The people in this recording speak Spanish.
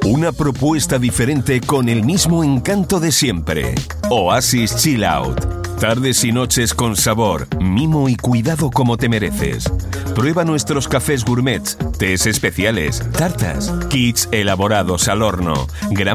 Una propuesta diferente con el mismo encanto de siempre. Oasis Chill Out. Tardes y noches con sabor, mimo y cuidado como te mereces. Prueba nuestros cafés gourmets, tés especiales, tartas, kits elaborados al horno, gran